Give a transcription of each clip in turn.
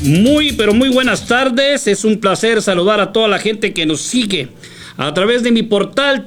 Muy, pero muy buenas tardes. Es un placer saludar a toda la gente que nos sigue a través de mi portal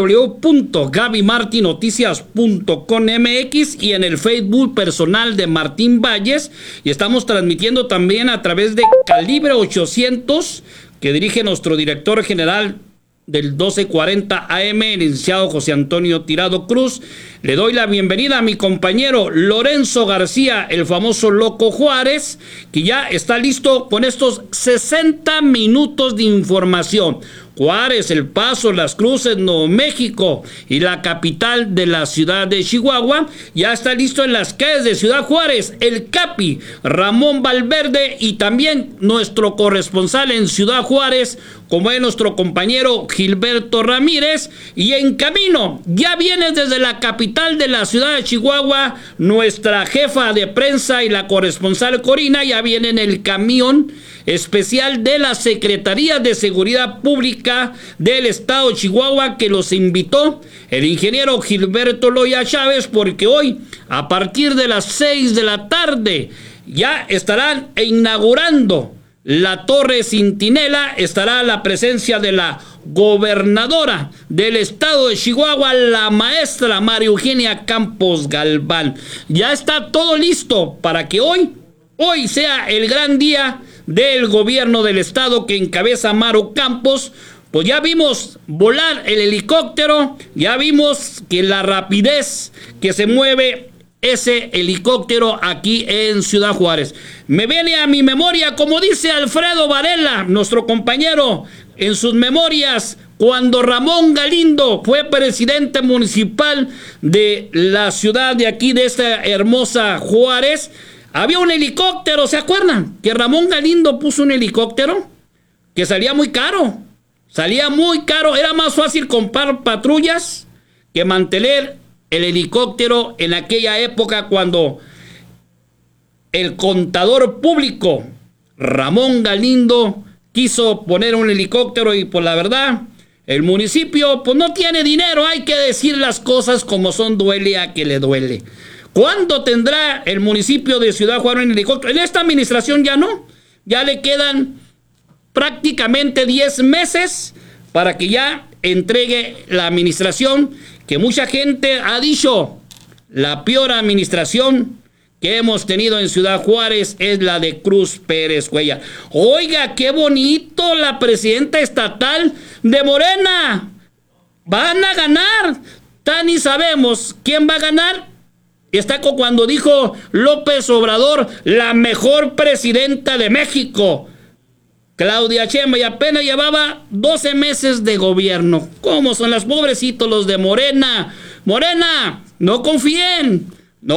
www.gabymartinoticias.com.mx y en el Facebook personal de Martín Valles. Y estamos transmitiendo también a través de Calibre 800, que dirige nuestro director general del 1240 AM, el licenciado José Antonio Tirado Cruz. Le doy la bienvenida a mi compañero Lorenzo García, el famoso Loco Juárez, que ya está listo con estos 60 minutos de información. Juárez, El Paso, Las Cruces, Nuevo México y la capital de la ciudad de Chihuahua. Ya está listo en las calles de Ciudad Juárez, el Capi, Ramón Valverde, y también nuestro corresponsal en Ciudad Juárez, como es nuestro compañero Gilberto Ramírez. Y en camino, ya viene desde la capital de la ciudad de Chihuahua, nuestra jefa de prensa y la corresponsal Corina. Ya viene en el camión especial de la Secretaría de Seguridad Pública del Estado de Chihuahua, que los invitó el ingeniero Gilberto Loya Chávez, porque hoy, a partir de las 6 de la tarde, ya estarán inaugurando la Torre Centinela. Estará la presencia de la gobernadora del estado de Chihuahua, la maestra María Eugenia Campos Galván. Ya está todo listo para que hoy sea el gran día del gobierno del estado que encabeza Maru Campos. Pues ya vimos volar el helicóptero, ya vimos que la rapidez que se mueve ese helicóptero aquí en Ciudad Juárez. Me viene a mi memoria, como dice Alfredo Varela, nuestro compañero, en sus memorias, cuando Ramón Galindo fue presidente municipal de la ciudad de aquí, de esta hermosa Juárez. Había un helicóptero, ¿se acuerdan? Que Ramón Galindo puso un helicóptero que salía muy caro. Era más fácil comprar patrullas que mantener el helicóptero en aquella época, cuando el contador público Ramón Galindo quiso poner un helicóptero. Y pues la verdad, el municipio pues no tiene dinero, hay que decir las cosas como son, duele a que le duele. ¿Cuándo tendrá el municipio de Ciudad Juárez un helicóptero? En esta administración ya no. Ya le quedan prácticamente 10 meses para que ya entregue la administración, que mucha gente ha dicho la peor administración que hemos tenido en Ciudad Juárez es la de Cruz Pérez Cuellar. Oiga, qué bonito, la presidenta estatal de Morena. Van a ganar. Tan y sabemos quién va a ganar. Está cuando dijo López Obrador, la mejor presidenta de México, Claudia Sheinbaum, y apenas llevaba 12 meses de gobierno. ¿Cómo son los pobrecitos los de Morena? Morena, no confíen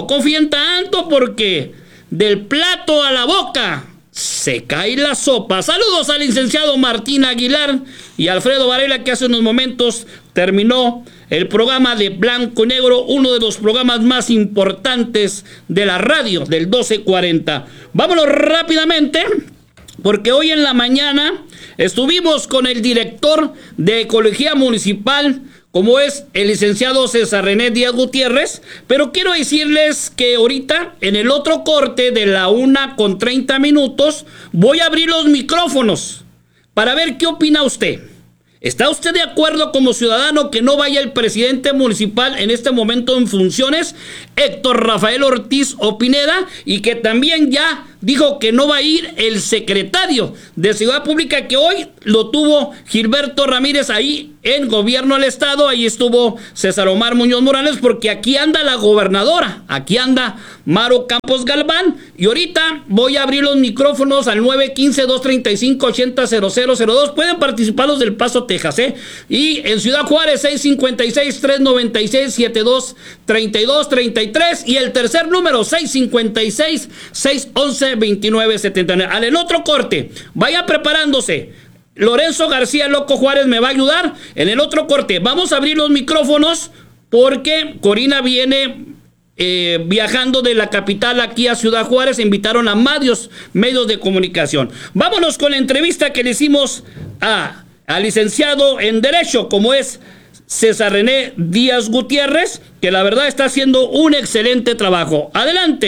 tanto, porque del plato a la boca se cae la sopa. Saludos al licenciado Martín Aguilar y Alfredo Varela, que hace unos momentos terminó el programa de Blanco y Negro, uno de los programas más importantes de la radio del 1240. Vámonos rápidamente, porque hoy en la mañana estuvimos con el director de Ecología Municipal, como es el licenciado César René Díaz Gutiérrez. Pero quiero decirles que ahorita, en el otro corte de la 1:30, voy a abrir los micrófonos para ver qué opina usted. ¿Está usted de acuerdo como ciudadano que no vaya el presidente municipal en este momento en funciones, Héctor Rafael Ortiz Pineda, y que también ya dijo que no va a ir el secretario de Seguridad Pública, que hoy lo tuvo Gilberto Ramírez ahí en Gobierno del Estado? Ahí estuvo César Omar Muñoz Morales, porque aquí anda la gobernadora, aquí anda Maru Campos Galván. Y ahorita voy a abrir los micrófonos al 915-235-800002. Pueden participar los del Paso, Texas, y en Ciudad Juárez 656-396-7232-33, y el tercer número 656-611-2979. Al el otro corte, vaya preparándose. Lorenzo García Loco Juárez me va a ayudar. En el otro corte vamos a abrir los micrófonos, porque Corina viene viajando de la capital aquí a Ciudad Juárez. Invitaron a varios medios de comunicación. Vámonos con la entrevista que le hicimos al licenciado en Derecho, como es César René Díaz Gutiérrez, que la verdad está haciendo un excelente trabajo. Adelante,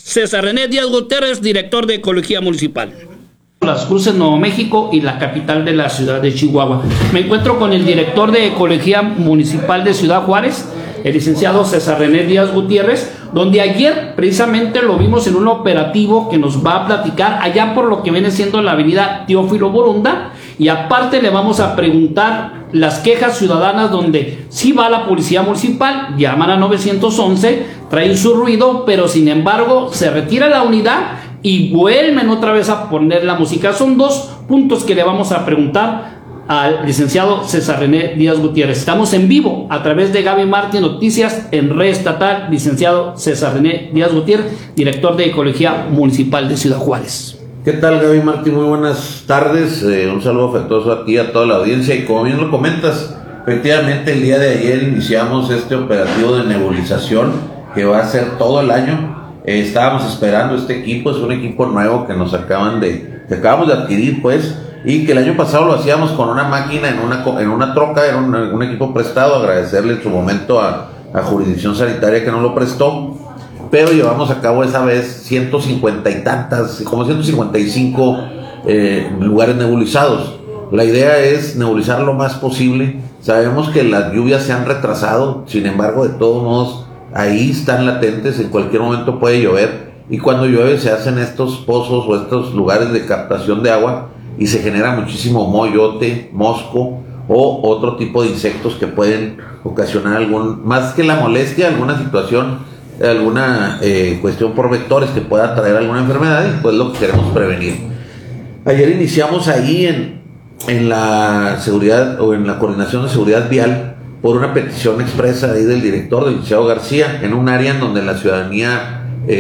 César René Díaz Gutiérrez, director de Ecología Municipal. Las Cruces, Nuevo México y la capital de la ciudad de Chihuahua. Me encuentro con el director de Ecología Municipal de Ciudad Juárez, el licenciado César René Díaz Gutiérrez, donde ayer precisamente lo vimos en un operativo que nos va a platicar allá por lo que viene siendo la avenida Teófilo Borunda, y aparte le vamos a preguntar las quejas ciudadanas donde sí va la policía municipal, llaman a 911, traen su ruido, pero sin embargo se retira la unidad y vuelven otra vez a poner la música. Son dos puntos que le vamos a preguntar al licenciado César René Díaz Gutiérrez. Estamos en vivo a través de Gaby Martín Noticias en Red Estatal. Licenciado César René Díaz Gutiérrez, director de Ecología Municipal de Ciudad Juárez. ¿Qué tal, Gaby Martín? Muy buenas tardes. Un saludo afectuoso a ti, a toda la audiencia. Y como bien lo comentas, efectivamente el día de ayer iniciamos este operativo de nebulización que va a ser todo el año. Estábamos esperando este equipo, es un equipo nuevo que acabamos de adquirir, pues, y que el año pasado lo hacíamos con una máquina en una troca, era un equipo prestado. Agradecerle en su momento a Jurisdicción Sanitaria que nos lo prestó, pero llevamos a cabo esa vez 150 y tantas, como 155 lugares nebulizados. La idea es nebulizar lo más posible. Sabemos que las lluvias se han retrasado, sin embargo, de todos modos, ahí están latentes, en cualquier momento puede llover, y cuando llueve se hacen estos pozos o estos lugares de captación de agua y se genera muchísimo moyote, mosco o otro tipo de insectos que pueden ocasionar más que la molestia, alguna situación, alguna cuestión por vectores que pueda traer alguna enfermedad, y pues lo que queremos prevenir. Ayer iniciamos ahí en la seguridad o en la coordinación de seguridad vial por una petición expresa ahí del director, del licenciado García, en un área en donde la ciudadanía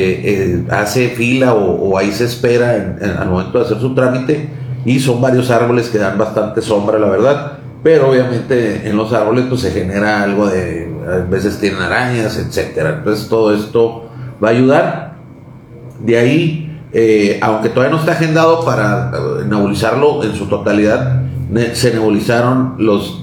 hace fila o ahí se espera al momento de hacer su trámite, y son varios árboles que dan bastante sombra, la verdad, pero obviamente en los árboles pues se genera algo a veces tienen arañas, etcétera. Entonces todo esto va a ayudar. De ahí, aunque todavía no está agendado para nebulizarlo en su totalidad, se nebulizaron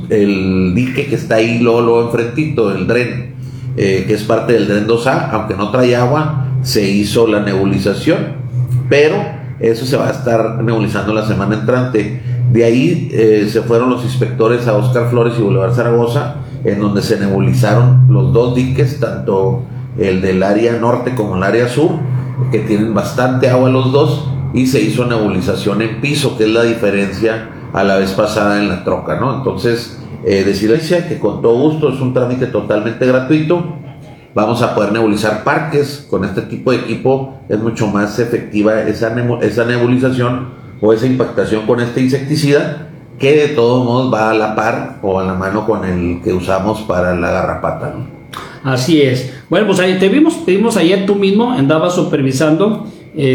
el dique que está ahí luego enfrentito, el dren, que es parte del dren 2A, aunque no trae agua, se hizo la nebulización, pero eso se va a estar nebulizando la semana entrante. De ahí se fueron los inspectores a Óscar Flores y Boulevard Zaragoza, en donde se nebulizaron los dos diques, tanto el del área norte como el área sur, que tienen bastante agua los dos, y se hizo nebulización en piso, que es la diferencia a la vez pasada en la troca, ¿no? Entonces, decirles que con todo gusto, es un trámite totalmente gratuito. Vamos a poder nebulizar parques con este tipo de equipo. Es mucho más efectiva esa nebulización o esa impactación con este insecticida, que de todos modos va a la par o a la mano con el que usamos para la garrapata, ¿no? Así es. Bueno, pues ahí te vimos ayer, tú mismo andabas supervisando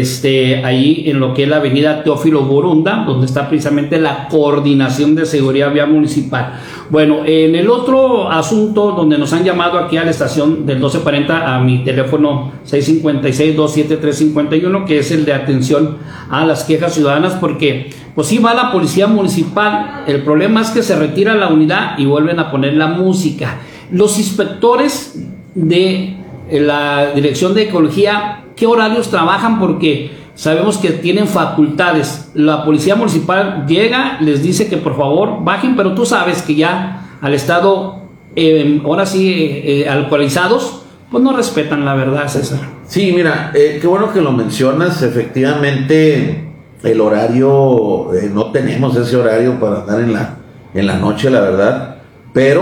ahí en lo que es la avenida Teófilo Borunda, donde está precisamente la coordinación de seguridad vial municipal. Bueno, en el otro asunto donde nos han llamado aquí a la estación del 1240 a mi teléfono 656-273-51, que es el de atención a las quejas ciudadanas, porque pues sí va la policía municipal, el problema es que se retira la unidad y vuelven a poner la música. Los inspectores de la Dirección de Ecología, ¿qué horarios trabajan? Porque sabemos que tienen facultades. La policía municipal llega, les dice que por favor bajen, pero tú sabes que ya al estado, ahora sí, alcoholizados, pues no respetan, la verdad, César. Sí, mira, qué bueno que lo mencionas. Efectivamente, el horario, no tenemos ese horario para andar en la noche, la verdad. Pero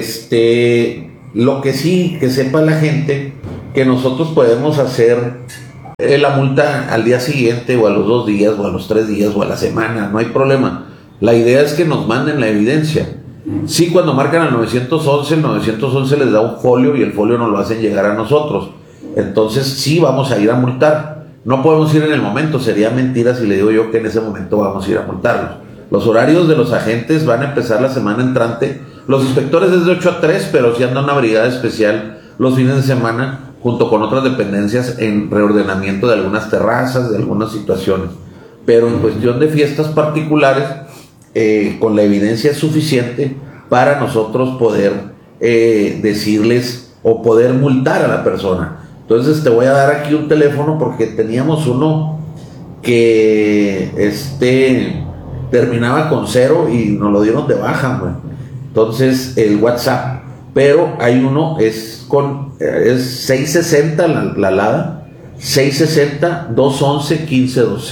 lo que sí, que sepa la gente, que nosotros podemos hacer la multa al día siguiente, o a los 2 días, o a los 3 días, o a la semana, no hay problema. La idea es que nos manden la evidencia. Sí, cuando marcan al 911, el 911 les da un folio y el folio nos lo hacen llegar a nosotros. Entonces sí vamos a ir a multar. No podemos ir en el momento, sería mentira si le digo yo que en ese momento vamos a ir a multarlos. Los horarios de los agentes van a empezar la semana entrante. Los inspectores es de 8 a 3, pero sí anda una brigada especial los fines de semana, junto con otras dependencias, en reordenamiento de algunas terrazas, de algunas situaciones. Pero en cuestión de fiestas particulares, con la evidencia suficiente para nosotros poder decirles o poder multar a la persona. Entonces te voy a dar aquí un teléfono porque teníamos uno que terminaba con 0 y nos lo dieron de baja, güey. Entonces el WhatsApp, pero hay uno, es 660 la alada, 660-211-1512.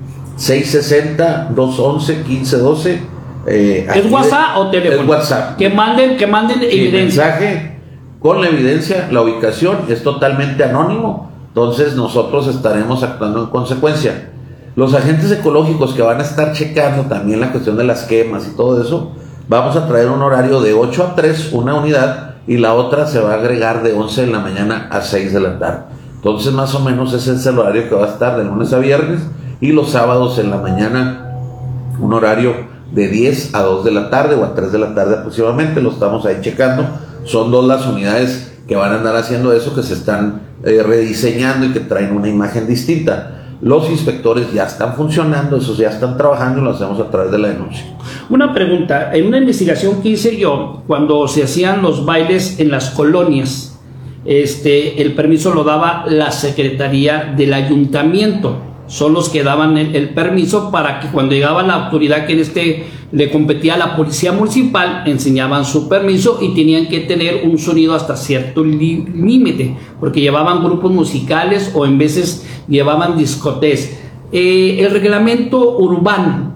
660-211-1512. ¿Es WhatsApp o teléfono? Es WhatsApp. Que manden evidencia. Mensaje con la evidencia, la ubicación, es totalmente anónimo. Entonces nosotros estaremos actuando en consecuencia. Los agentes ecológicos que van a estar checando también la cuestión de las quemas y todo eso, vamos a traer un horario de 8 a 3, una unidad, y la otra se va a agregar de 11 de la mañana a 6 de la tarde. Entonces más o menos ese es el horario que va a estar de lunes a viernes, y los sábados en la mañana un horario de 10 a 2 de la tarde o a 3 de la tarde aproximadamente. Lo estamos ahí checando. Son 2 las unidades que van a andar haciendo eso, que se están rediseñando y que traen una imagen distinta. Los inspectores ya están funcionando, esos ya están trabajando, y lo hacemos a través de la denuncia. Una pregunta, en una investigación que hice yo, cuando se hacían los bailes en las colonias, el permiso lo daba la Secretaría del Ayuntamiento. Son los que daban el permiso para que cuando llegaba la autoridad que le competía a la policía municipal, enseñaban su permiso y tenían que tener un sonido hasta cierto límite, porque llevaban grupos musicales o en veces llevaban discotecas. El reglamento urbano,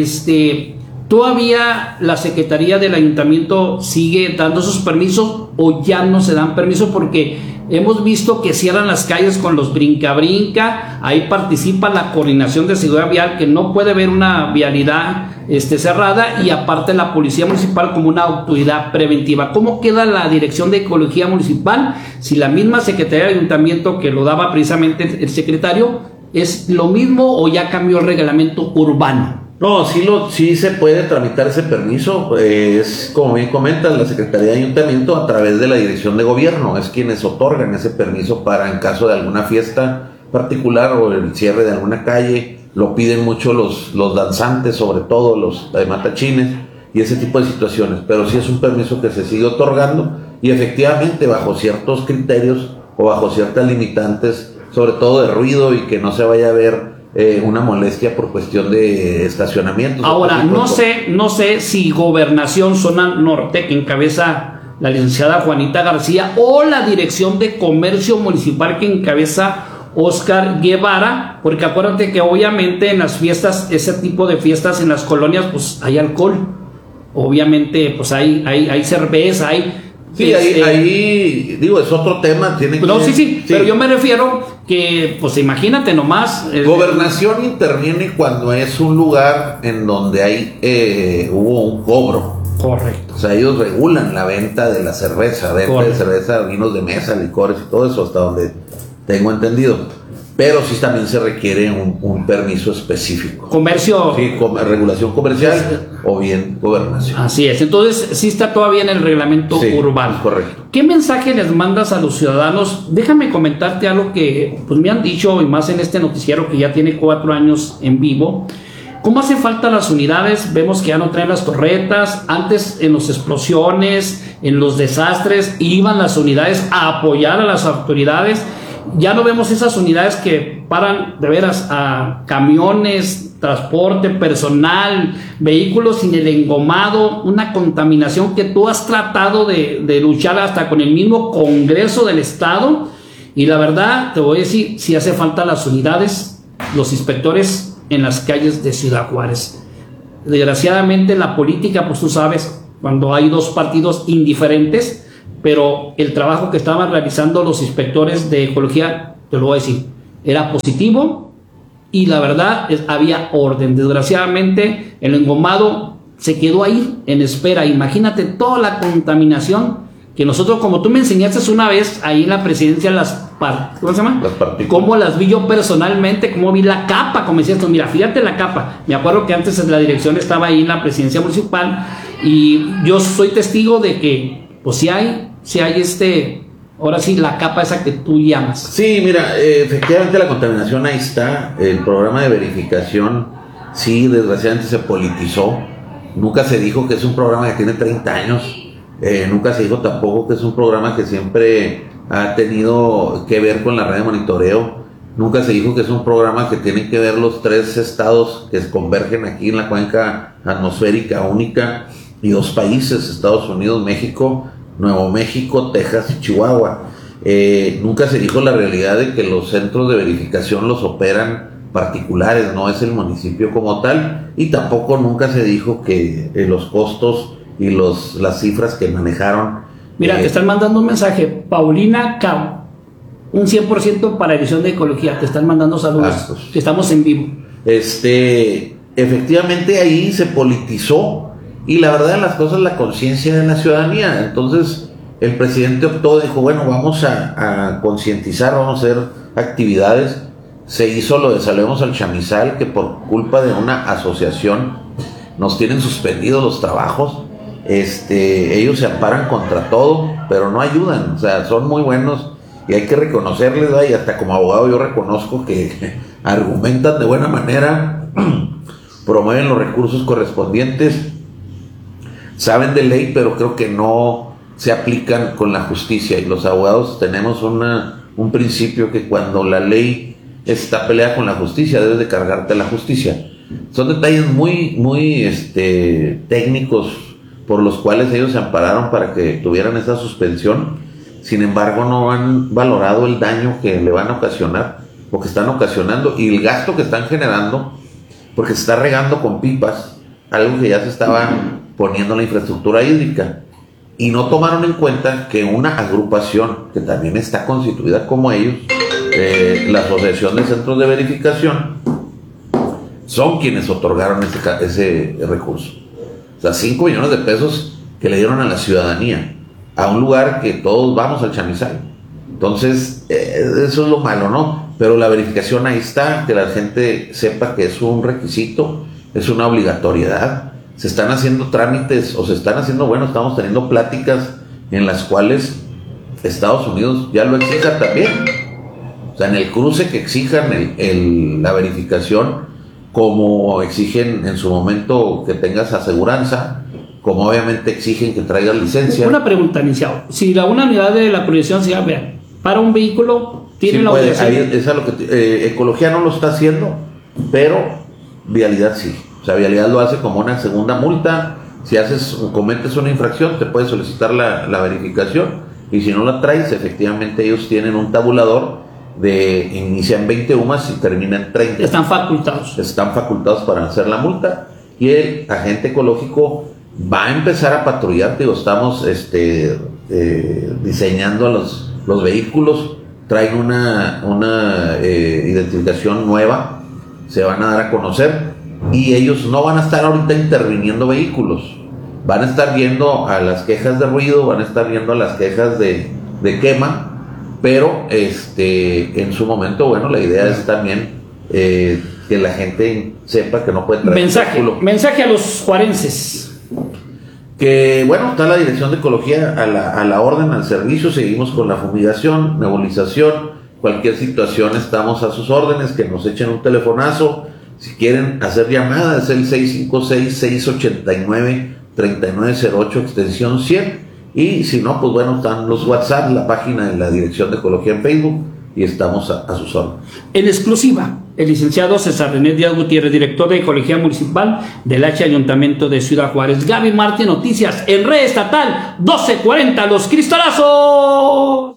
¿todavía la Secretaría del Ayuntamiento sigue dando esos permisos o ya no se dan permisos? Porque hemos visto que cierran las calles con los brinca-brinca, ahí participa la coordinación de seguridad vial, que no puede haber una vialidad cerrada, y aparte la policía municipal como una autoridad preventiva. ¿Cómo queda la dirección de ecología municipal si la misma Secretaría del Ayuntamiento, que lo daba precisamente el secretario, es lo mismo o ya cambió el reglamento urbano? No, sí se puede tramitar ese permiso. Es como bien comentas, la Secretaría de Ayuntamiento a través de la Dirección de Gobierno es quienes otorgan ese permiso para en caso de alguna fiesta particular o el cierre de alguna calle. Lo piden mucho los danzantes, sobre todo los matachines y ese tipo de situaciones, pero sí es un permiso que se sigue otorgando, y efectivamente bajo ciertos criterios o bajo ciertas limitantes, sobre todo de ruido, y que no se vaya a ver una molestia por cuestión de estacionamientos. Ahora, no sé si Gobernación Zona Norte, que encabeza la licenciada Juanita García, o la Dirección de Comercio Municipal, que encabeza Oscar Guevara, porque acuérdate que obviamente en las fiestas, ese tipo de fiestas en las colonias, pues hay alcohol, obviamente pues hay cerveza, hay... Sí, ahí digo, es otro tema. Sí, pero yo me refiero que, pues imagínate nomás. Gobernación interviene cuando es un lugar en donde hubo un cobro. Correcto. O sea, ellos regulan la venta de la cerveza, de cerveza, vinos de mesa, licores y todo eso, hasta donde tengo entendido. Pero sí también se requiere un permiso específico. Comercio. Sí, regulación comercial o bien gobernación. Así es. Entonces, sí está todavía en el reglamento urbano. Correcto. ¿Qué mensaje les mandas a los ciudadanos? Déjame comentarte algo que pues me han dicho, y más en este noticiero que ya tiene 4 años en vivo. ¿Cómo hace falta las unidades? Vemos que ya no traen las torretas. Antes, en las explosiones, en los desastres, iban las unidades a apoyar a las autoridades. Ya no vemos esas unidades que paran de veras a camiones, transporte personal, vehículos sin el engomado, una contaminación que tú has tratado de luchar hasta con el mismo Congreso del Estado. Y la verdad, te voy a decir, si hace falta las unidades, los inspectores en las calles de Ciudad Juárez. Desgraciadamente la política, pues tú sabes, cuando hay 2 partidos indiferentes, pero el trabajo que estaban realizando los inspectores de ecología, te lo voy a decir, era positivo, y la verdad había orden. Desgraciadamente el engomado se quedó ahí en espera. Imagínate toda la contaminación que nosotros, como tú me enseñaste una vez ahí en la presidencia, ¿cómo se llama? Las partículas. Cómo las vi yo personalmente, cómo vi la capa, como decías tú, mira, fíjate la capa. Me acuerdo que antes la dirección estaba ahí en la presidencia municipal, y yo soy testigo de que pues si hay ahora sí, la capa esa que tú llamas. Sí, mira, efectivamente la contaminación ahí está. El programa de verificación, sí, desgraciadamente se politizó. Nunca se dijo que es un programa que tiene 30 años. Nunca se dijo tampoco que es un programa que siempre ha tenido que ver con la red de monitoreo. Nunca se dijo que es un programa que tienen que ver los 3 estados que convergen aquí en la cuenca atmosférica única y 2 países, Estados Unidos, México, Nuevo México, Texas y Chihuahua. Nunca se dijo la realidad de que los centros de verificación los operan particulares, no es el municipio como tal, y tampoco nunca se dijo que los costos y las cifras que manejaron. Mira, te están mandando un mensaje, Paulina Cabo, un 100% para edición de ecología, te están mandando saludos, pues, estamos en vivo. Efectivamente ahí se politizó, y la verdad de las cosas, la conciencia de la ciudadanía. Entonces el presidente optó, dijo, bueno, vamos a concientizar, vamos a hacer actividades. Se hizo lo de Salvemos al Chamizal, que por culpa de una asociación nos tienen suspendidos los trabajos. Ellos se amparan contra todo, pero no ayudan, o sea, son muy buenos y hay que reconocerles, ¿verdad? Y hasta como abogado yo reconozco que argumentan de buena manera, promueven los recursos correspondientes, saben de ley, pero creo que no se aplican con la justicia, y los abogados tenemos un principio que cuando la ley está peleada con la justicia, debes de cargarte a la justicia. Son detalles muy, muy técnicos por los cuales ellos se ampararon para que tuvieran esa suspensión. Sin embargo, no han valorado el daño que le van a ocasionar, o que están ocasionando, y el gasto que están generando, porque se está regando con pipas, algo que ya se estaba poniendo en la infraestructura hídrica, y no tomaron en cuenta que una agrupación que también está constituida como ellos, la Asociación de Centros de Verificación, son quienes otorgaron ese recurso. O sea, 5 millones de pesos que le dieron a la ciudadanía, a un lugar que todos vamos al Chamizal. Entonces, eso es lo malo, ¿no? Pero la verificación ahí está, que la gente sepa que es un requisito, es una obligatoriedad. Se están haciendo trámites, o se están haciendo, bueno, estamos teniendo pláticas en las cuales Estados Unidos ya lo exija también. O sea, en el cruce que exijan la verificación, como exigen en su momento que tengas aseguranza, como obviamente exigen que traigas licencia. Una pregunta inicial, si una unidad de la Protección Civil, vean, para un vehículo, tiene la obligación. Es a lo que Ecología no lo está haciendo, pero Vialidad sí. O sea, Vialidad lo hace como una segunda multa. Si cometes una infracción, te puedes solicitar la verificación, y si no la traes, efectivamente ellos tienen un tabulador inician 20 UMAS y terminan 30. Están facultados. Están facultados para hacer la multa, y el agente ecológico va a empezar a patrullar. Digo, estamos diseñando los vehículos, traen una identificación nueva, se van a dar a conocer, y ellos no van a estar ahorita interviniendo vehículos, van a estar viendo a las quejas de ruido, van a estar viendo a las quejas de quema. Pero en su momento, bueno, la idea es también que la gente sepa que no puede traer mensaje a los juarenses. Que bueno, está la Dirección de Ecología a la orden, al servicio. Seguimos con la fumigación, nebulización, cualquier situación estamos a sus órdenes, que nos echen un telefonazo. Si quieren hacer llamadas, es el 656-689-3908, extensión 100. Y si no, pues bueno, están los WhatsApp, la página de la Dirección de Ecología en Facebook, y estamos a sus órdenes. En exclusiva, el licenciado César René Díaz Gutiérrez, director de Ecología Municipal del H Ayuntamiento de Ciudad Juárez. Gaby Martín, noticias en Red Estatal 1240, Los Cristolazos.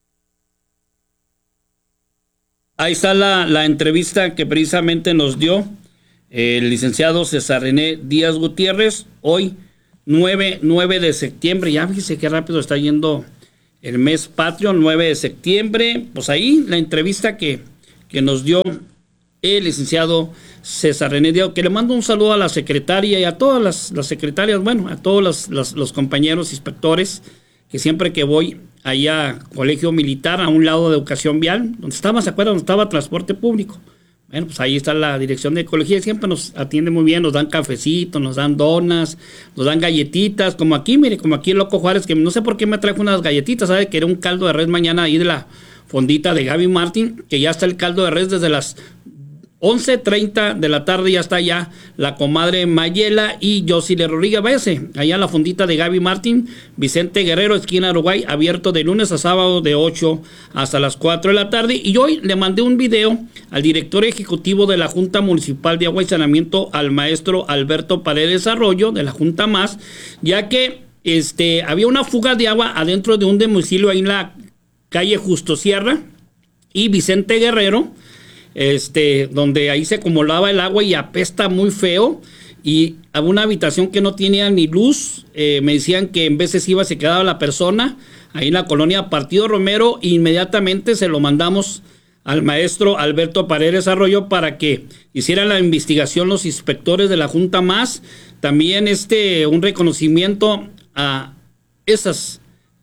Ahí está la entrevista que precisamente nos dio el licenciado César René Díaz Gutiérrez, hoy 9 de septiembre, ya fíjese qué rápido está yendo el mes patrio, 9 de septiembre, pues ahí la entrevista que nos dio el licenciado César René Díaz, que le mando un saludo a la secretaria y a todas las secretarias, bueno, a todos los compañeros inspectores, que siempre que voy allá a Colegio Militar, a un lado de Educación Vial, donde estaba, ¿se acuerdan? Donde estaba Transporte Público. Bueno, pues ahí está la Dirección de Ecología, siempre nos atiende muy bien, nos dan cafecitos, nos dan donas, nos dan galletitas, como aquí, mire, como aquí el Loco Juárez, que no sé por qué me trajo unas galletitas, ¿sabe? Que era un caldo de res mañana ahí de la fondita de Gaby Martín, que ya está el caldo de res desde las 11:30 de la tarde ya está allá la comadre Mayela y Josile Rodríguez. Váyase allá a la fondita de Gaby Martín, Vicente Guerrero, esquina Uruguay, abierto de lunes a sábado de 8 hasta las 4 de la tarde. Y hoy le mandé un video al director ejecutivo de la Junta Municipal de Agua y Saneamiento, al maestro Alberto Paredes Arroyo, de la Junta Más, ya que había una fuga de agua adentro de un domicilio ahí en la calle Justo Sierra y Vicente Guerrero, donde ahí se acumulaba el agua y apesta muy feo, y había una habitación que no tenía ni luz. Me decían que en veces se quedaba la persona ahí en la colonia Partido Romero. Inmediatamente se lo mandamos al maestro Alberto Paredes Arroyo para que hicieran la investigación los inspectores de la Junta Más. También un reconocimiento a esas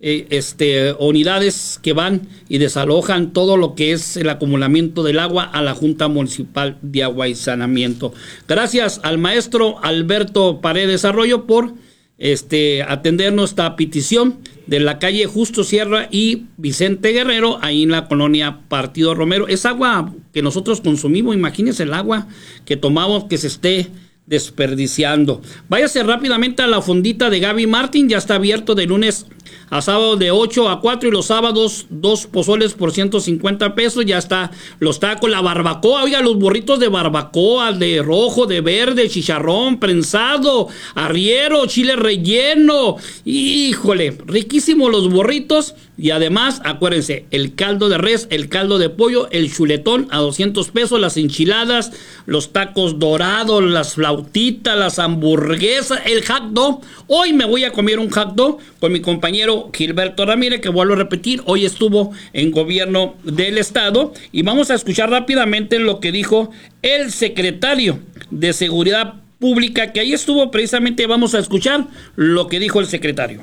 unidades que van y desalojan todo lo que es el acumulamiento del agua a la Junta Municipal de Agua y Saneamiento. Gracias al maestro Alberto Paredes Arroyo por atender nuestra petición de la calle Justo Sierra y Vicente Guerrero, ahí en la colonia Partido Romero. Es agua que nosotros consumimos, imagínense el agua que tomamos que se esté desperdiciando. Váyase rápidamente a la fondita de Gaby Martín, ya está abierto de lunes a sábado de 8 a 4 y los sábados 2 pozoles por 150 pesos. Ya está los tacos, la barbacoa, oiga, los burritos de barbacoa, de rojo, de verde, chicharrón, prensado, arriero, chile relleno. Híjole, riquísimos los burritos. Y además, acuérdense, el caldo de res, el caldo de pollo, el chuletón a 200 pesos, las enchiladas, los tacos dorados, las flautitas, las hamburguesas, el hot dog. Hoy me voy a comer un hot dog con mi compañero Gilberto Ramírez, que vuelvo a repetir, hoy estuvo en gobierno del estado. Y vamos a escuchar rápidamente lo que dijo el secretario de Seguridad Pública, que ahí estuvo precisamente. Vamos a escuchar lo que dijo el secretario.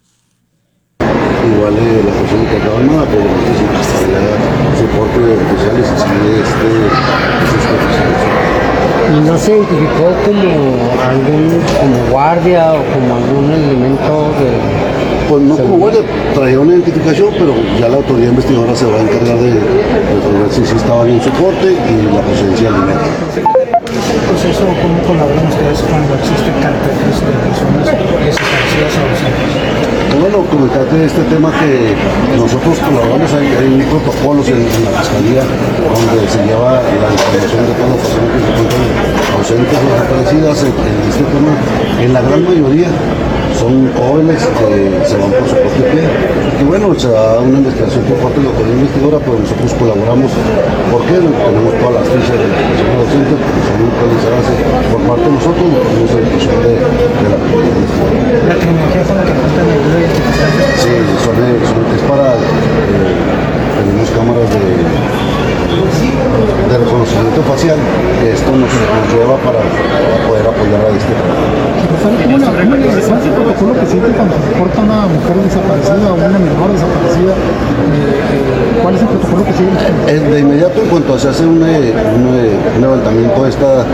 Igual la persona que acaba armada, pero necesita soporte de oficiales y sus oficiales. ¿Y no se identificó como guardia o como algún elemento de...? Pues no como guardia, traía una identificación, pero ya la autoridad investigadora se va a encargar de ver si estaba bien soporte y la procedencia del dinero. ¿El proceso cómo colaboran ustedes cuando existen carteles de personas desaparecidas o ausentes? Bueno, comentarte este tema que nosotros colaboramos, hay protocolos en la Fiscalía donde se lleva la información de todas las personas que se encuentran ausentes o desaparecidas. En este tema, en la gran mayoría son jóvenes que se van por su propio pie. Y bueno, se da una investigación por parte de la autoridad investigadora, pero nosotros colaboramos porque tenemos todas las fichas de las personas ausentes que son localizadas por parte de nosotros, tenemos la inclusión de la autoridad investigadora. La tecnología con la que cuentan el video identificante. Sí, es para, tenemos cámaras de reconocimiento facial, que esto nos lleva para poder apoyar a este trabajo. ¿Cuál es el protocolo que siente cuando se reporta una mujer desaparecida o una menor desaparecida? ¿Cuál es el protocolo que sigue? De inmediato, en cuanto se hace un levantamiento de esta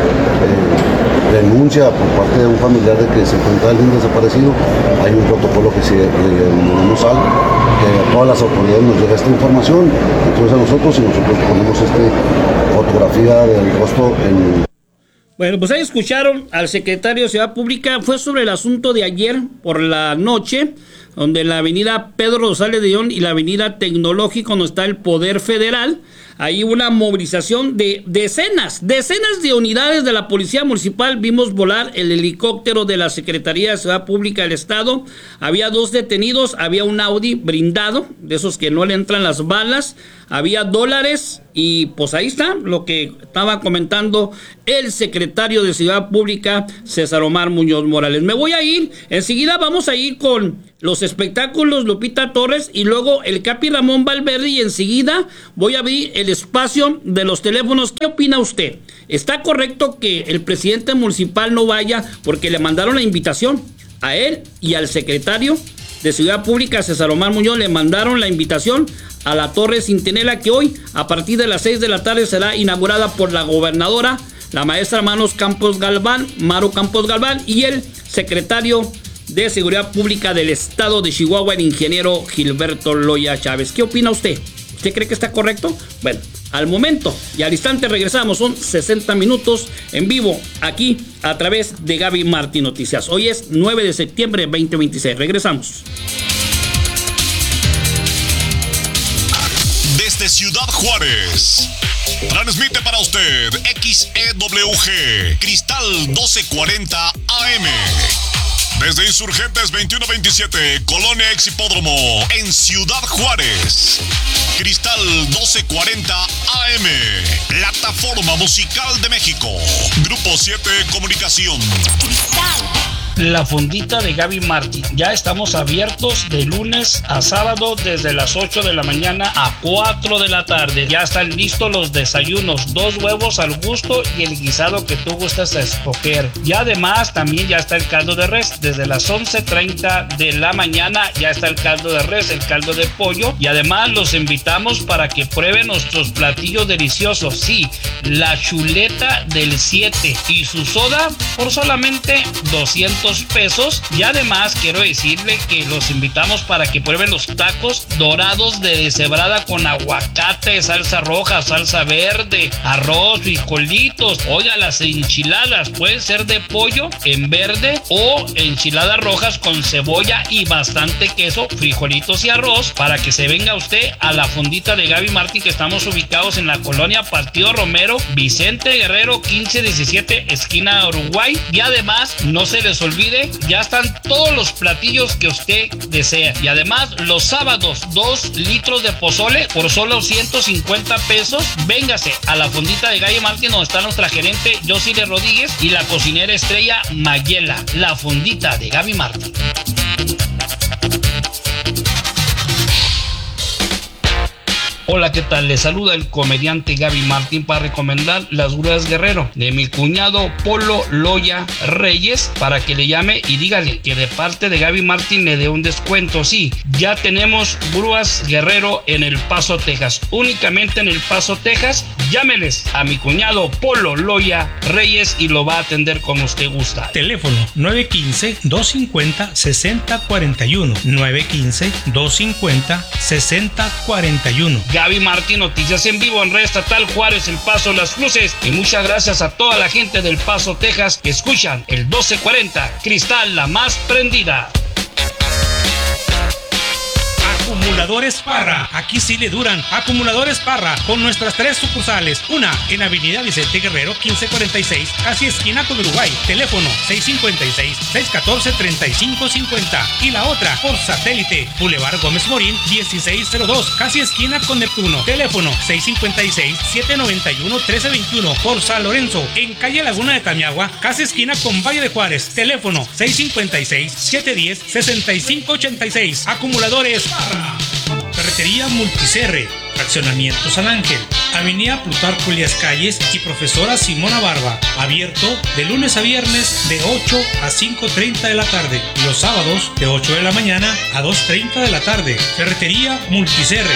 denuncia por parte de un familiar de que se encuentra alguien desaparecido, hay un protocolo que se denominamos SAL, que a todas las autoridades nos llega esta información, entonces a nosotros y nosotros ponemos fotografía del rostro en... Bueno, pues ahí escucharon al secretario de Seguridad Pública. Fue sobre el asunto de ayer por la noche, donde la avenida Pedro Rosales de León y la avenida Tecnológico, donde está el Poder Federal, hay una movilización de decenas de unidades de la Policía Municipal. Vimos volar el helicóptero de la Secretaría de Seguridad Pública del Estado. Había 2 detenidos, había un Audi blindado, de esos que no le entran las balas, había dólares y pues ahí está lo que estaba comentando el secretario de Seguridad Pública, César Omar Muñoz Morales. Me voy a ir, enseguida vamos a ir con los espectáculos Lupita Torres y luego el Capi Ramón Valverde, y enseguida voy a abrir el espacio de los teléfonos. ¿Qué opina usted? ¿Está correcto que el presidente municipal no vaya porque le mandaron la invitación a él y al secretario de Seguridad Pública, César Omar Muñoz, le mandaron la invitación a la Torre Centinela, que hoy a partir de las 6 de la tarde será inaugurada por la gobernadora, la maestra Maru Campos Galván, y el secretario de Seguridad Pública del Estado de Chihuahua, el ingeniero Gilberto Loya Chávez? ¿Qué opina usted? ¿Usted cree que está correcto? Bueno, al momento y al instante regresamos. Son 60 minutos en vivo aquí a través de Gaby Martín Noticias. Hoy es 9 de septiembre de 2026. Regresamos. Desde Ciudad Juárez, transmite para usted XEWG Cristal 1240 AM. Desde Insurgentes 2127, Colonia Ex Hipódromo, en Ciudad Juárez. Cristal 1240 AM, Plataforma Musical de México. Grupo 7 Comunicación. La fondita de Gaby Martín. Ya estamos abiertos de lunes a sábado desde las 8 de la mañana a 4 de la tarde. Ya están listos los desayunos, 2 huevos al gusto y el guisado que tú gustas escoger. Y además también ya está el caldo de res. Desde las 11:30 de la mañana ya está el caldo de res, el caldo de pollo. Y además los invitamos para que prueben nuestros platillos deliciosos. Sí, la chuleta del 7 y su soda por solamente 200 pesos. Y además quiero decirle que los invitamos para que prueben los tacos dorados de deshebrada con aguacate, salsa roja, salsa verde, arroz, frijolitos. Oiga, las enchiladas pueden ser de pollo en verde o enchiladas rojas con cebolla y bastante queso, frijolitos y arroz, para que se venga usted a la fondita de Gaby Martín, que estamos ubicados en la colonia Partido Romero, Vicente Guerrero 1517, esquina Uruguay. Y además no se les olvide, ya están todos los platillos que usted desea. Y además los sábados 2 litros de pozole por solo 150 pesos. Véngase a la fondita de Gaby Martín, donde está nuestra gerente Josile Rodríguez y la cocinera estrella Mayela. La fondita de Gaby Martín. Hola, ¿qué tal? Les saluda el comediante Gaby Martín para recomendar las grúas Guerrero de mi cuñado Polo Loya Reyes, para que le llame y dígale que de parte de Gaby Martín le dé un descuento. Sí, ya tenemos grúas Guerrero en El Paso, Texas. Únicamente en El Paso, Texas. Llámeles a mi cuñado Polo Loya Reyes y lo va a atender como usted gusta. Teléfono 915-250-6041. 915-250-6041. Gaby Martín Noticias en vivo en Red Estatal Juárez, El Paso, Las Cruces. Y muchas gracias a toda la gente del Paso, Texas, que escuchan el 1240 Cristal, la más prendida. Acumuladores Parra, aquí sí le duran. Acumuladores Parra, con nuestras 3 sucursales. Una en Avenida Vicente Guerrero 1546, casi esquina con Uruguay. Teléfono 656-614-3550. Y la otra por satélite, Boulevard Gómez Morín 1602, casi esquina con Neptuno. Teléfono 656-791-1321. Por San Lorenzo, en calle Laguna de Tamiagua, casi esquina con Valle de Juárez. Teléfono 656-710-6586. Acumuladores Parra. Ferretería Multicerre, Fraccionamiento San Ángel, Avenida Plutarco Elías Calles y Profesora Simona Barba. Abierto de lunes a viernes de 8 a 5:30 de la tarde y los sábados de 8 de la mañana a 2:30 de la tarde. Ferretería Multicerre.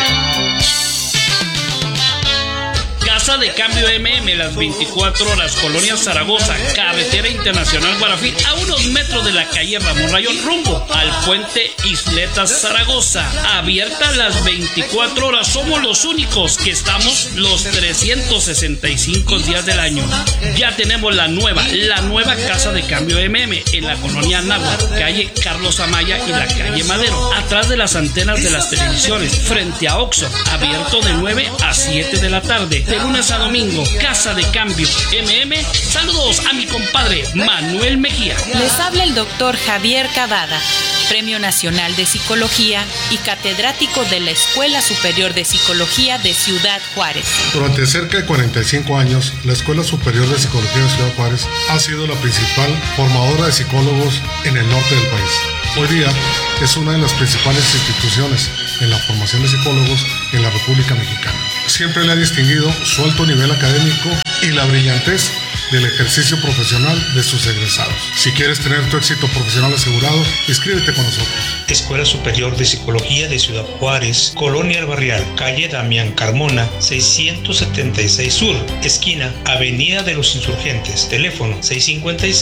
Casa de Cambio MM, las 24 horas, Colonia Zaragoza, Carretera Internacional Guarafí, a unos metros de la calle Ramón Rayón, rumbo al puente Isletas Zaragoza. Abierta las 24 horas, somos los únicos que estamos los 365 días del año. Ya tenemos la nueva Casa de Cambio MM en la colonia Náhuatl, calle Carlos Amaya y la calle Madero, atrás de las antenas de las televisiones, frente a Oxxo, abierto de 9 a 7 de la tarde. De lunes a domingo, Casa de Cambio MM. Saludos a mi compadre Manuel Mejía. Les habla el doctor Javier Cavada, Premio Nacional de Psicología y catedrático de la Escuela Superior de Psicología de Ciudad Juárez. Durante cerca de 45 años, la Escuela Superior de Psicología de Ciudad Juárez ha sido la principal formadora de psicólogos en el norte del país. Hoy día es una de las principales instituciones en la formación de psicólogos en la República Mexicana. Siempre le ha distinguido su alto nivel académico y la brillantez del ejercicio profesional de sus egresados. Si quieres tener tu éxito profesional asegurado, inscríbete con nosotros. Escuela Superior de Psicología de Ciudad Juárez, Colonia El Barrial, calle Damián Carmona, 676 Sur, esquina Avenida de los Insurgentes. Teléfono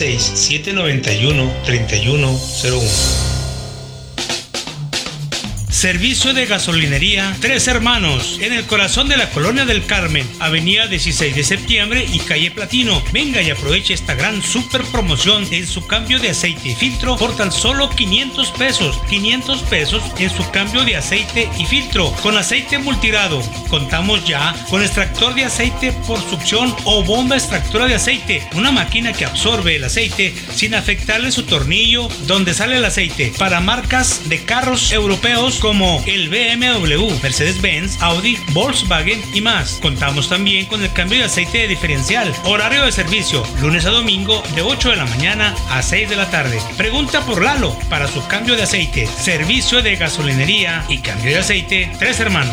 656-791-3101. Servicio de gasolinería Tres Hermanos, en el corazón de la Colonia del Carmen, avenida 16 de septiembre y calle Platino. Venga y aproveche esta gran super promoción en su cambio de aceite y filtro por tan solo 500 pesos. 500 pesos en su cambio de aceite y filtro con aceite multirado. Contamos ya con extractor de aceite por succión o bomba extractora de aceite, una máquina que absorbe el aceite sin afectarle su tornillo donde sale el aceite, para marcas de carros europeos como el BMW, Mercedes-Benz, Audi, Volkswagen y más. Contamos también con el cambio de aceite de diferencial. Horario de servicio, lunes a domingo de 8 de la mañana a 6 de la tarde. Pregunta por Lalo para su cambio de aceite. Servicio de gasolinería y cambio de aceite Tres Hermanos.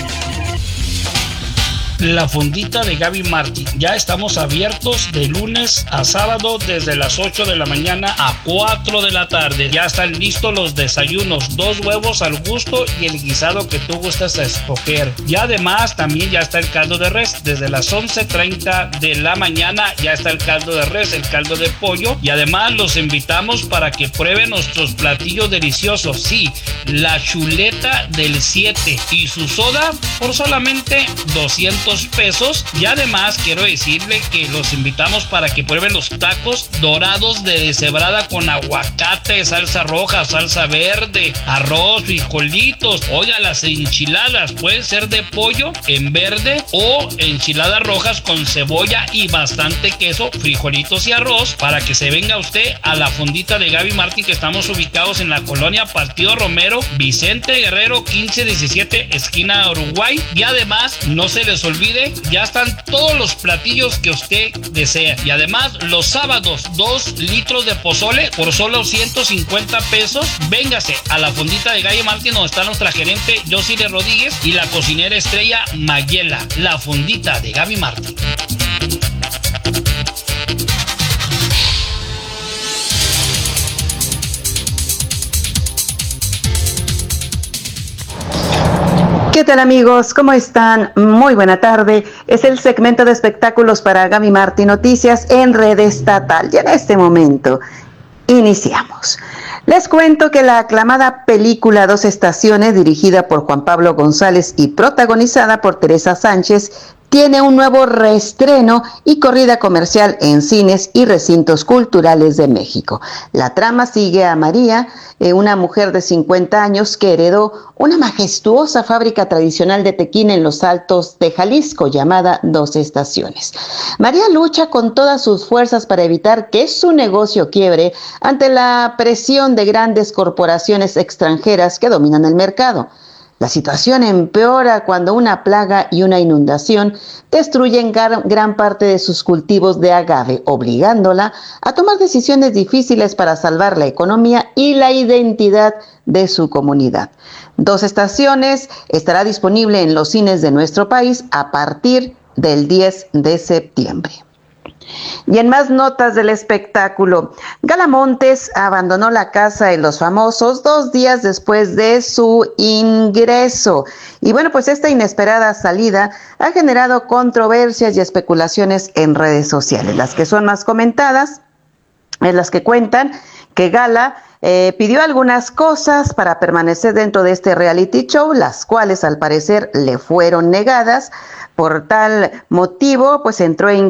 La fondita de Gaby Martin. Ya estamos abiertos de lunes a sábado desde las 8 de la mañana a 4 de la tarde. Ya están listos los desayunos, 2 huevos al gusto y el guisado que tú gustas a escoger. Y además también ya está el caldo de res. Desde las 11:30 de la mañana ya está el caldo de res, el caldo de pollo. Y además los invitamos para que prueben nuestros platillos deliciosos. Sí, la chuleta del 7 y su soda por solamente 200 pesos. Y además quiero decirle que los invitamos para que prueben los tacos dorados de deshebrada con aguacate, salsa roja, salsa verde, arroz, frijolitos. Oiga, las enchiladas pueden ser de pollo en verde o enchiladas rojas con cebolla y bastante queso, frijolitos y arroz, para que se venga usted a la fondita de Gaby Martin, que estamos ubicados en la colonia Partido Romero, Vicente Guerrero 1517, esquina Uruguay. Y además no se les olvide, ya están todos los platillos que usted desea. Y además los sábados 2 litros de pozole por solo 150 pesos. Véngase a la fondita de Gaby Martin, donde está nuestra gerente Josile Rodríguez y la cocinera estrella Mayela. La fondita de Gaby Martin. ¿Qué tal, amigos? ¿Cómo están? Muy buena tarde. Es el segmento de espectáculos para Gaby Martin Noticias en Red Estatal. Y en este momento iniciamos. Les cuento que la aclamada película Dos Estaciones, dirigida por Juan Pablo González y protagonizada por Teresa Sánchez, tiene un nuevo reestreno y corrida comercial en cines y recintos culturales de México. La trama sigue a María, una mujer de 50 años que heredó una majestuosa fábrica tradicional de tequila en los Altos de Jalisco llamada Dos Estaciones. María lucha con todas sus fuerzas para evitar que su negocio quiebre ante la presión de grandes corporaciones extranjeras que dominan el mercado. La situación empeora cuando una plaga y una inundación destruyen gran parte de sus cultivos de agave, obligándola a tomar decisiones difíciles para salvar la economía y la identidad de su comunidad. Dos Estaciones estará disponible en los cines de nuestro país a partir del 10 de septiembre. Y en más notas del espectáculo, Gala Montes abandonó la Casa de los Famosos 2 días después de su ingreso. Y bueno, pues esta inesperada salida ha generado controversias y especulaciones en redes sociales. Las que son más comentadas es las que cuentan que Gala pidió algunas cosas para permanecer dentro de este reality show, las cuales al parecer le fueron negadas. Por tal motivo, pues entró en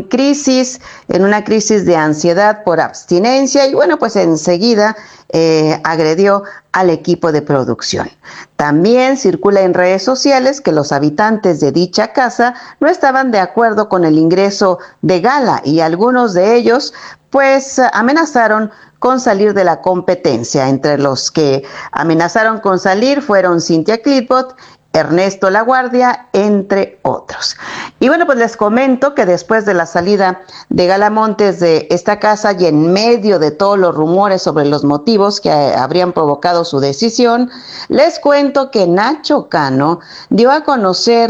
una crisis de ansiedad por abstinencia y bueno, pues enseguida agredió al equipo de producción. También circula en redes sociales que los habitantes de dicha casa no estaban de acuerdo con el ingreso de Gala y algunos de ellos pues amenazaron con salir de la competencia. Entre los que amenazaron con salir fueron Cynthia Clitbot, Ernesto Laguardia, entre otros. Y bueno, pues les comento que después de la salida de Gala Montes de esta casa y en medio de todos los rumores sobre los motivos que habrían provocado su decisión, les cuento que Nacho Cano dio a conocer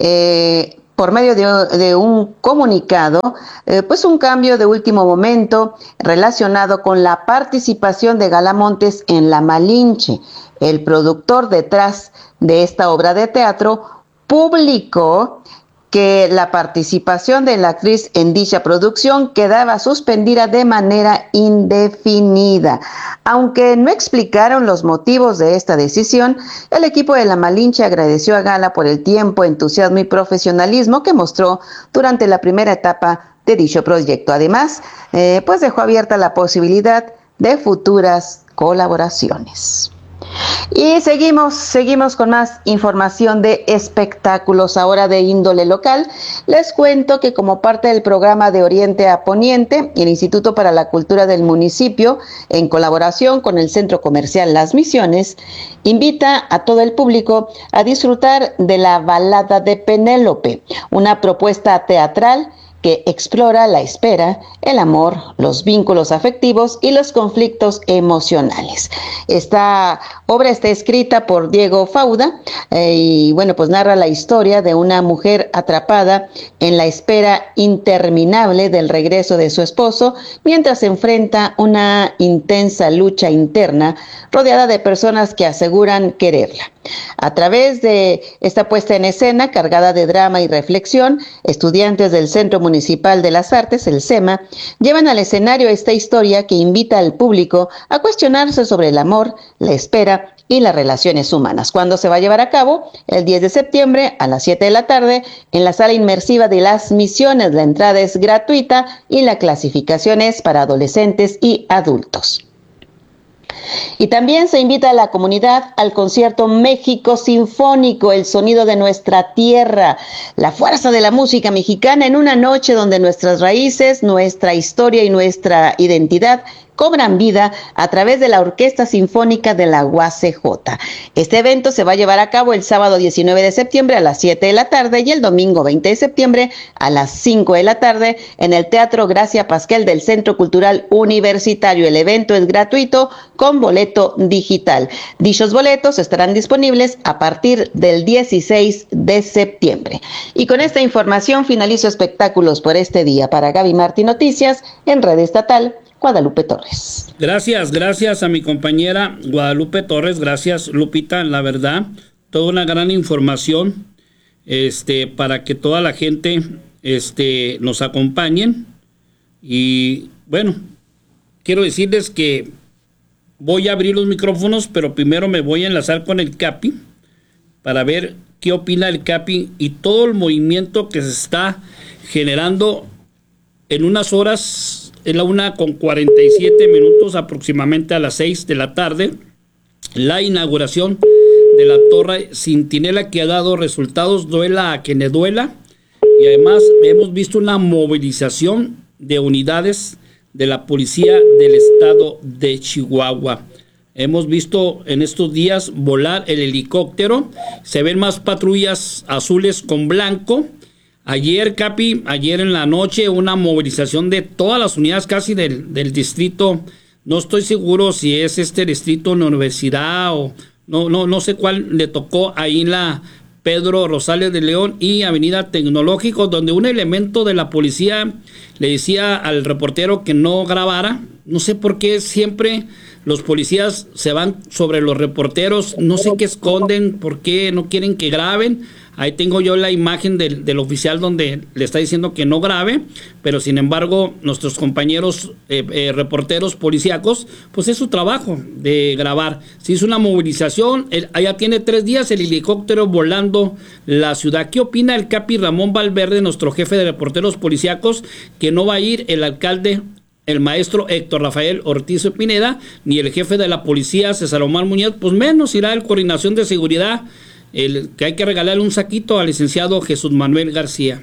por medio de un comunicado, pues un cambio de último momento relacionado con la participación de Gala Montes en La Malinche. El productor detrás de esta obra de teatro publicó que la participación de la actriz en dicha producción quedaba suspendida de manera indefinida. Aunque no explicaron los motivos de esta decisión, el equipo de La Malinche agradeció a Gala por el tiempo, entusiasmo y profesionalismo que mostró durante la primera etapa de dicho proyecto. Además, pues dejó abierta la posibilidad de futuras colaboraciones. Y seguimos con más información de espectáculos, ahora de índole local. Les cuento que como parte del programa de Oriente a Poniente, el Instituto para la Cultura del municipio, en colaboración con el Centro Comercial Las Misiones, invita a todo el público a disfrutar de la Balada de Penélope, una propuesta teatral que explora la espera, el amor, los vínculos afectivos y los conflictos emocionales. Esta obra está escrita por Diego Fauda y bueno, pues narra la historia de una mujer atrapada en la espera interminable del regreso de su esposo mientras se enfrenta una intensa lucha interna rodeada de personas que aseguran quererla. A través de esta puesta en escena cargada de drama y reflexión, estudiantes del Centro Municipal de las Artes, el CEMA, llevan al escenario esta historia que invita al público a cuestionarse sobre el amor, la espera y las relaciones humanas. ¿Cuándo se va a llevar a cabo? El 10 de septiembre a las 7 de la tarde en la sala inmersiva de Las Misiones. La entrada es gratuita y la clasificación es para adolescentes y adultos. Y también se invita a la comunidad al concierto México Sinfónico, el sonido de nuestra tierra, la fuerza de la música mexicana en una noche donde nuestras raíces, nuestra historia y nuestra identidad cobran vida a través de la Orquesta Sinfónica de la UACJ. Este evento se va a llevar a cabo el sábado 19 de septiembre a las 7 de la tarde y el domingo 20 de septiembre a las 5 de la tarde en el Teatro Gracia Pasquel del Centro Cultural Universitario. El evento es gratuito con boleto digital. Dichos boletos estarán disponibles a partir del 16 de septiembre. Y con esta información finalizo espectáculos por este día. Para Gaby Martín Noticias en Red Estatal, Guadalupe Torres. Gracias a mi compañera Guadalupe Torres, gracias Lupita, la verdad, toda una gran información para que toda la gente nos acompañen. Y bueno, quiero decirles que voy a abrir los micrófonos, pero primero me voy a enlazar con el Capi para ver qué opina el Capi y todo el movimiento que se está generando en unas horas. Es la 1:47 aproximadamente a las 6 de la tarde. La inauguración de la Torre Centinela que ha dado resultados, duela a quien le duela. Y además hemos visto una movilización de unidades de la policía del estado de Chihuahua. Hemos visto en estos días volar el helicóptero. Se ven más patrullas azules con blanco. Ayer, Capi, ayer en la noche, una movilización de todas las unidades casi del distrito. No estoy seguro si es distrito en la universidad o no sé cuál le tocó ahí en la Pedro Rosales de León y Avenida Tecnológico, donde un elemento de la policía le decía al reportero que no grabara. No sé por qué siempre los policías se van sobre los reporteros, no sé qué esconden, por qué no quieren que graben. Ahí tengo yo la imagen del oficial donde le está diciendo que no grabe, pero sin embargo nuestros compañeros reporteros policíacos, pues es su trabajo de grabar. Se hizo una movilización, allá tiene 3 días el helicóptero volando la ciudad. ¿Qué opina el Capi Ramón Valverde, nuestro jefe de reporteros policíacos, que no va a ir el alcalde, el maestro Héctor Rafael Ortiz Pineda, ni el jefe de la policía César Omar Muñoz? Pues menos irá el coordinación de seguridad, que hay que regalarle un saquito al licenciado Jesús Manuel García.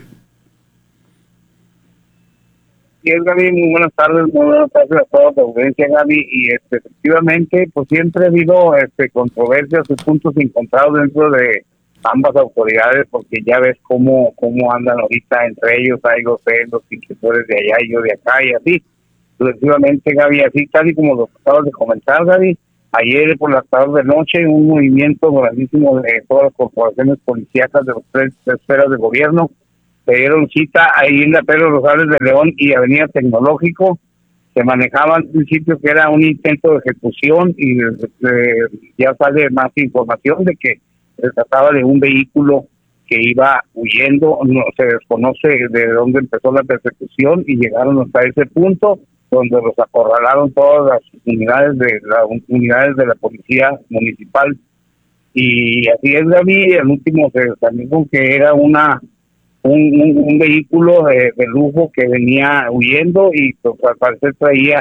Sí, Gaby, muy buenas tardes a toda la audiencia, Gaby, y efectivamente, pues siempre ha habido controversias y puntos encontrados dentro de ambas autoridades, porque ya ves cómo andan ahorita entre ellos, hay los inquietores de allá y yo de acá y así, sucesivamente, Gaby, así tal y como lo acabas de comentar, Gaby. Ayer por las tardes de noche un movimiento grandísimo de todas las corporaciones policíacas de las 3 esferas de gobierno se dieron cita ahí en la Pedro Rosales de León y Avenida Tecnológico. Se manejaba al principio que era un intento de ejecución y ya sale más información de que se trataba de un vehículo que iba huyendo, no se desconoce de dónde empezó la persecución y llegaron hasta ese punto donde los acorralaron todas las unidades de la policía municipal. Y así es, Gaby. El último se también con que era un vehículo de lujo que venía huyendo y pues al parecer traía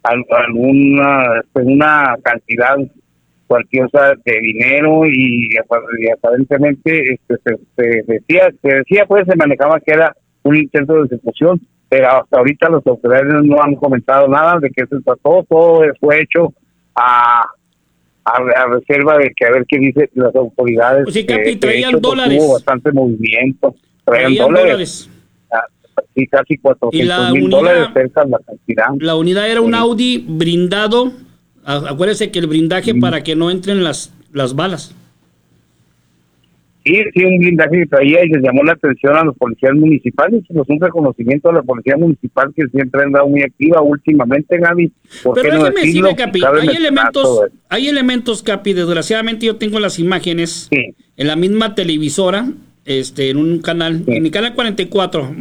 una cantidad cualquiera de dinero y aparentemente se decía pues se manejaba que era un intento de ejecución, pero hasta ahorita las autoridades no han comentado nada de qué se trató. Todo fue hecho a reserva de que a ver qué dicen las autoridades. Pues sí, Capi, traían dólares. Hubo bastante movimiento. Traían dólares. Sí, casi 400,000 dólares cerca la cantidad. La unidad era un Audi blindado. Acuérdese que el blindaje para que no entren las balas. Sí, un blindaje que traía y les llamó la atención a los policías municipales. Pues un reconocimiento a la policía municipal que siempre ha andado muy activa últimamente, Gaby. Pero déjeme decirle, Capi, hay elementos, Capi, desgraciadamente yo tengo las imágenes en la misma televisora, en un canal, en mi canal 44,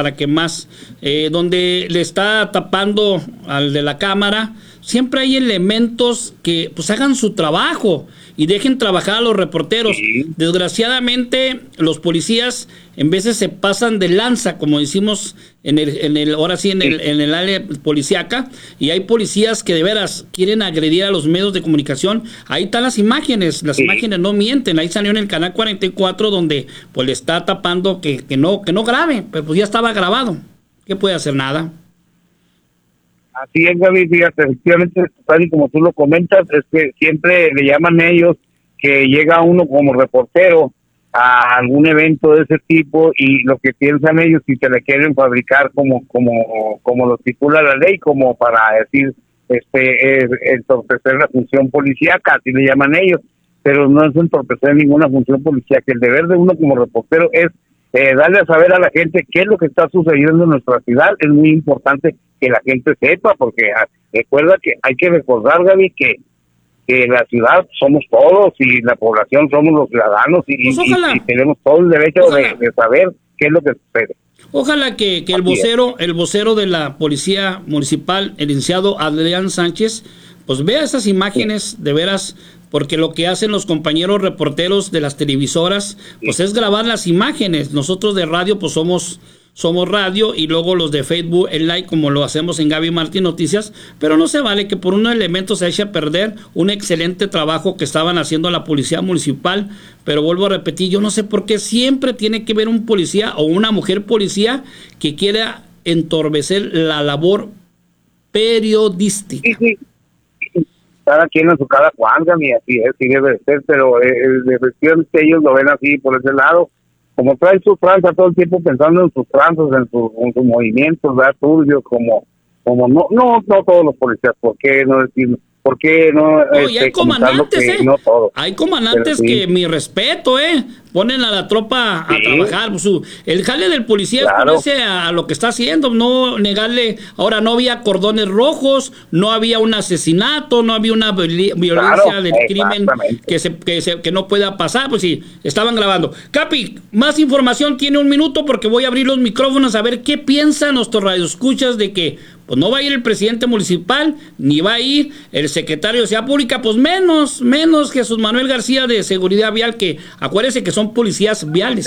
donde le está tapando al de la cámara. Siempre hay elementos que pues hagan su trabajo y dejen trabajar a los reporteros. Desgraciadamente los policías en veces se pasan de lanza, como decimos en el área policíaca, y hay policías que de veras quieren agredir a los medios de comunicación. Ahí están las imágenes no mienten. Ahí salió en el canal 44 donde pues le está tapando que no grabe, pero pues ya estaba grabado. ¿Qué puede hacer? Nada. Así es, Gaby, fíjate, efectivamente, tal y como tú lo comentas, es que siempre le llaman ellos que llega uno como reportero a algún evento de ese tipo y lo que piensan ellos si se le quieren fabricar como lo estipula la ley, como para decir entorpecer la función policíaca, así le llaman ellos, pero no es entorpecer ninguna función policíaca. El deber de uno como reportero es darle a saber a la gente qué es lo que está sucediendo en nuestra ciudad. Es muy importante que la gente sepa, porque recuerda que hay que recordar, Gaby, que la ciudad somos todos y la población somos los ciudadanos y tenemos todo el derecho de saber qué es lo que sucede. Ojalá que el vocero de la Policía Municipal, el licenciado Adrián Sánchez, pues vea esas imágenes de veras, porque lo que hacen los compañeros reporteros de las televisoras, pues es grabar las imágenes. Nosotros de radio, pues somos radio, y luego los de Facebook, el like, como lo hacemos en Gaby Martín Noticias, pero no se vale que por un elemento se eche a perder un excelente trabajo que estaban haciendo la Policía Municipal. Pero vuelvo a repetir, yo no sé por qué siempre tiene que ver un policía o una mujer policía que quiera entorpecer la labor periodística. Sí. Cada quien en su cada cuadra, y así es, sí debe de ser, pero efectivamente ellos lo ven así por ese lado, como traen su tranza todo el tiempo pensando en sus tranzas, en sus movimientos, ¿verdad? Turbios, como no todos los policías, ¿por qué no decirlo? ¿Por qué no? Y hay comandantes, no todos. Hay comandantes que, mi respeto, ponen a la tropa a trabajar. El jale del policía es ponerse a lo que está haciendo, no negarle. Ahora, no había cordones rojos, no había un asesinato, no había una violencia del crimen que no pueda pasar. Pues sí, estaban grabando. Capi, más información, tiene un minuto porque voy a abrir los micrófonos a ver qué piensan nuestros radioescuchas de que pues no va a ir el presidente municipal, ni va a ir el secretario de Seguridad Pública, pues menos Jesús Manuel García de Seguridad Vial, que acuérdense que son policías viales.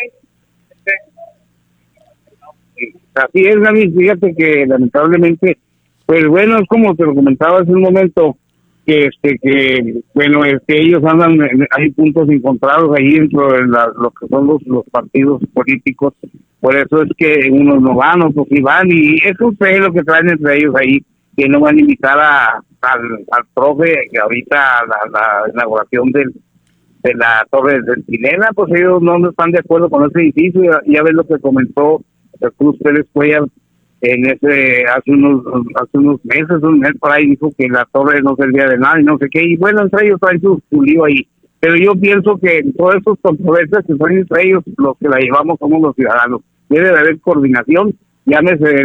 Así es, Gaby, fíjate que lamentablemente, pues bueno, es como te lo comentaba hace un momento, que ellos andan, hay puntos encontrados ahí dentro de lo que son los partidos políticos. Por eso es que unos no van, otros sí van, y eso es lo que traen entre ellos ahí, que no van a invitar al profe, que ahorita la inauguración de la Torre del Centinela, pues ellos no están de acuerdo con ese edificio. Ya ves lo que comentó Cruz Pérez Cuellar hace unos meses, un mes por ahí, dijo que la torre no servía de nada y no sé qué, y bueno, entre ellos traen su lío ahí. Pero yo pienso que todas esas controversias que son entre ellos, los que la llevamos somos los ciudadanos. Debe de haber coordinación, llámese